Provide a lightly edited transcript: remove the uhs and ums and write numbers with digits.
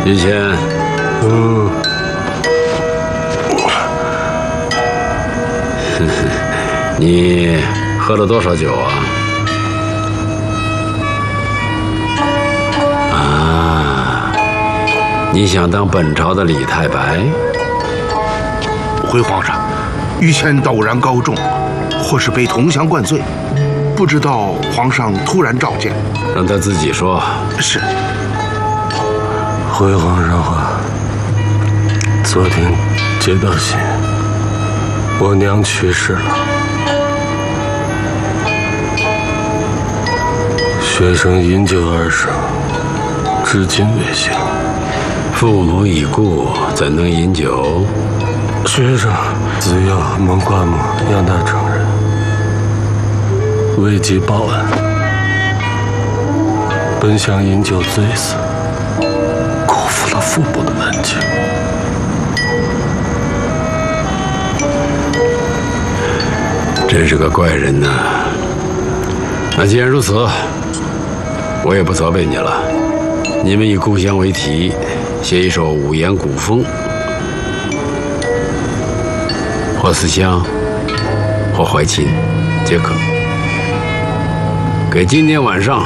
于谦，你喝了多少酒啊？啊，你想当本朝的李太白？ 回皇上，于谦陡然高中，或是被同乡灌醉，不知道皇上突然召见， 让他自己说。 是。 回皇上，昨天接到信，我娘去世了，学生饮酒而死，至今未醒。 父母已故，怎能饮酒？ 学生只要蒙寡母让他承认，为及报恩，本想饮酒醉死，辜负了父母的恩情。 真是个怪人呐！那既然如此，我也不责备你了。你们以故乡为题，写一首五言古风，或思乡，或怀亲，皆可。给今天晚上